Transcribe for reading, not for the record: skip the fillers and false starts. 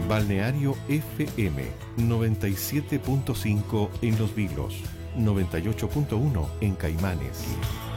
Balneario FM 97.5 en Los Vilos, 98.1 en Caimanes.